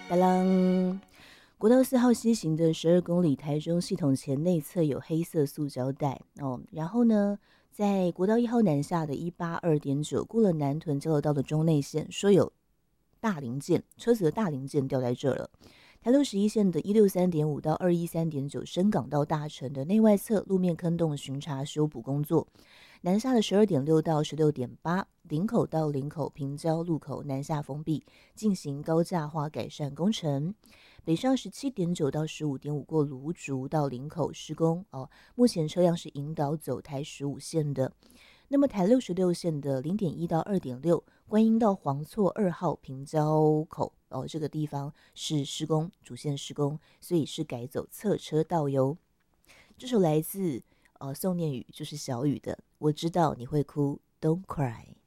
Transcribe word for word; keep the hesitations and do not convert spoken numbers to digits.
哒啷！国道四号西行的十二公里，台中系统前内侧有黑色塑胶袋哦。然后呢，在国道一号南下的一八二点九，过了南屯交流道的中内线，说有大零件，车子的大零件掉在这儿了。台六十一线的一六三点五到二一三点九，深港到大城的内外侧路面坑洞巡查修补工作。南下的十二点六到十六点八，林口到林口平交路口南下封闭，进行高架化改善工程。北上十七点九到十五点五，过芦竹到林口施工哦。目前车辆是引导走台十五线的。那么台六十六线的零点一到二点六，观音到黄厝二号平交口哦，这个地方是施工主线施工，所以是改走侧车道哟。这首来自呃宋念宇，就是小雨的，我知道你会哭 ，Don't cry。